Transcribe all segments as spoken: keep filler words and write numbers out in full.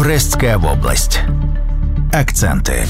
Брестская вобласць. Акценты.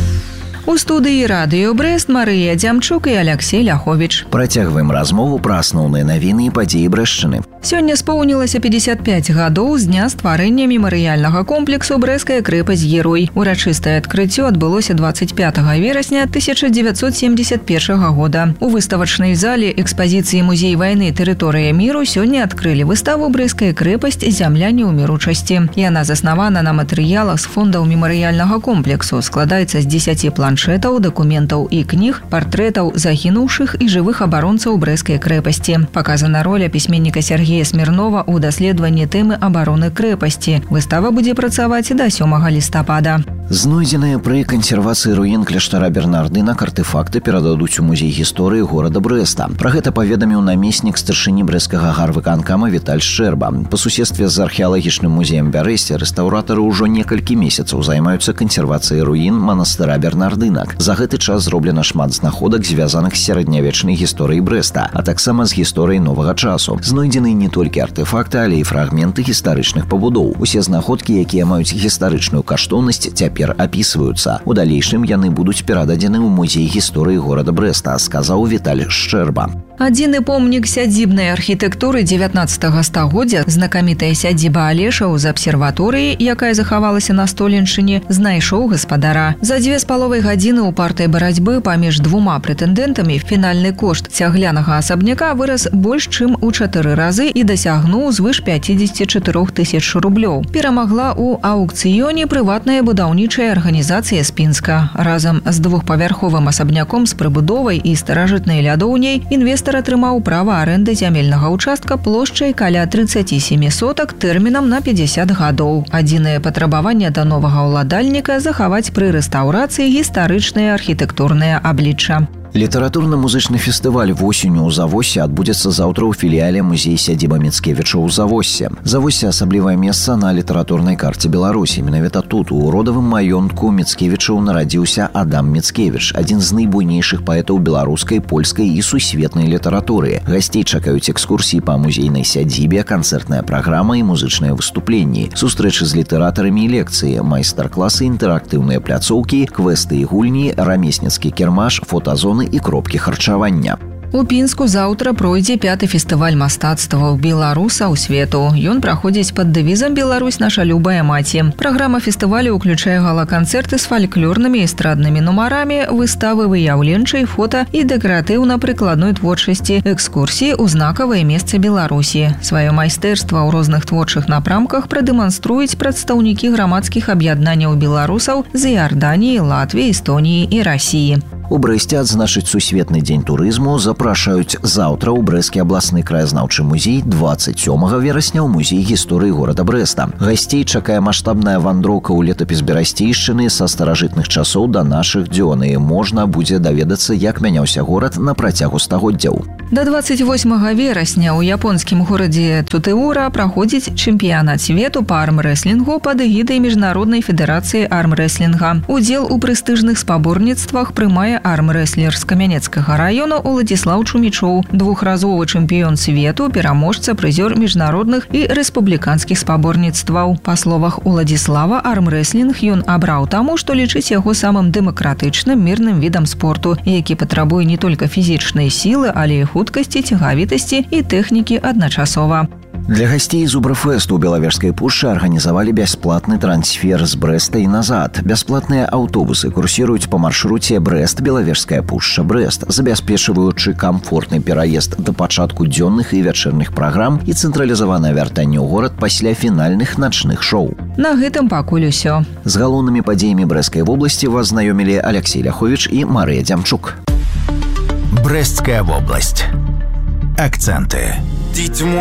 У студыі радыё Брэст Марыя Дзямчук і Аляксей Ляховіч. Працягваем размову пра асноўныя навіны і падзеі Брэстчыны. Сёння споўнілася пятьдесят пять гадоў з дня стварэння мемарыяльнага комплексу «Брэсцкая крэпасць-герой». Урачыстае адкрыццё адбылося двадцать пятого верасня тысяча девятьсот семьдесят первого года. У выставачнай зале экспазіцыі «Музей вайны. Тэрыторыя міру» сёння адкрылі выставу «Брэсцкая крэпасць. Зямля неўміручасці». Яна заснавана на матэрыялах з фондаў мемарыяльнага комплексу, складаецца з десяти планшетаў, дакументаў і кніг, партрэтаў загінуўшых і жывых абаронцаў Брэсцкай крэпасці. Паказана роля пісьменніка Сергея Смірнова ў даследаванні тэмы абароны крэпасці. Выстава будзе працаваць да сёмага лістапада. Знойдзеныя пры кансервацыі руін кляштара Бернардынак артефакты перададуць у музей гісторыі горада Брэста. Пра гэта паведаміў намеснік старшыні брэсцкага гарвыканкама Віталь Шчэрба. Па суседстве з археалагічным музеем Бярэсце рэстаўратары ўжо некалькі месяцаў займаюцца кансервацыяй руін манастыра Бернардынак. За гэты час зроблена шмат знаходак, звязаных з сярэднявечнай гісторыяй Брэста, а таксама з гісторыяй новага часу. Знойдзены не толькі артефакты, але і фрагменты гістарычных пабудоў. Усе знаходкі, якія маюць гістарычную каштоўнасць, цяпер опісваюцца. У далейшым яны будуць перададзены ў музей гісторыі горада Брэста, сказаў Віталь Шчэрба. Адзіны помнік сядзібнай архітэктуры дзевятнаццатага стагоддзя, знакамітая сядзіба Алешаў з абсерваторыі, якая захавалася на Столеншчыне, знайшоў гаспадара. За дзве з паловай гадзіны упартай барацьбы паміж двума прэтэндэнтамі фінальны кошт цяглянага асабняка вырас больш чым у чатыры разы і дасягнуў звыш пятьдесят четыре тысяч рублёў. Перамагла ў аўкцыёне прыватная будаўнічая арганізацыя з Пінска. Разам з двухпавярховым асабняком з прыбудовай і старажытнай лядоўняй інвестар атрымаў права арэнды зямельнага ўчастка плошчай каля тридцать семь сотак тэрмінам на пятьдесят гадоў. Адзінае патрабаванне да новага ўладальніка захаваць пры рэстаўрацыі гістарычнае архітэктурнае аблічча. Літаратурна-музычны фестываль восенню ў Завоссе адбудзецца заўтра ў філіяле музея сядзіба Міцкевіча ў Завоссе. Завоссе асаблівае месца на літаратурнай карце Беларусі. Менавіта тут, у родавым маёнтку Міцкевічаў, нарадзіўся Адам Міцкевіч, адзін з найбуйнейшых паэтаў беларускай, польскай і сусветнай літаратуры. Гасцей чакаюць экскурсіі па музейнай сядзібе, канцэртная праграма і музычныя выступленні, сустрэчы з літаратарамі і лекцыі, майстар-класы, інтэрактыўныя пляцоўкі, квесты і гульні, рамесніцкі кірмаш, фотазоны і кропкі харчавання. У Пінску заўтра пройдзе пяты фестываль мастацтваў беларусаў свету. Ён праходзіць пад дэвізам «Беларусь наша любая маці». Праграма фестывалю ўключае гала-канцэрты з фальклорнымі эстраднымі нумарамі, выставы выяўленчай, фота і дэкаратыўна-прыкладной творчасці, экскурсіі ў знакавыя месцы Беларусі. Сваё майстэрства ў розных творчых напрамках прадэманструюць прадстаўнікі грамадскіх аб'яднанняў беларусаў з Іарданіі, Латвіі, Эстоніі і Расіі. У Брэсце адзначыць сусветны дзень турызму запрашаюць заўтра ў Брэсцкі абласны краязнаўчы музей двадцать сёмага верасня ў музей гісторыі горада Брэста. Гасцей чакае маштабная вандроўка ў летапіс Берасцейшчыны са старажытных часоў да нашых дзён, і можна будзе даведацца, як мяняўся горад на працягу стагоддзяў. Да двадцать восьмага верасня ў японскім горадзе Тотеура праходзіць чэмпіянат свету па армрэслінгу пад эгідай Міжнароднай федэрацыі армрэслінга. Удзел у прэстыжных спаборніцтвах прымае армрэслер з Камянецкага району Уладзіслаў Чумічоў, двухразовы чэмпіён свету, пераможца, прызёр міжнародных і рэспубліканскіх спаборніцтваў. Па словах Уладзіслава, армрэслінг ён абраў таму, што лічыць яго самым дэмакратычным мірным відам спорту, які патрабуе не толькі фізічнай сілы, але і хуткасці, цягавітасці і тэхнікі адначасова. Для гасцей Зубрфэсту ў Белавежскай пушчы арганізавалі бясплатны трансфер з Брэста і назад. Бясплатныя аўтобусы курсіруюць па маршруце Брэст-Белавежская пушча-Брэст, забяспечваючы камфортны пераезд да пачатку дзённых і вячэрных праграм і цэнтралізаванае вяртанне ў горад пасля фінальных начных шоу. На гэтым пакуль усё. З галоўнымі падзеямі Брэсцкай вобласці вас знаёмілі Аляксей Ляховіч і Марыя Дзямчук. Брестская вобласць. Акценты.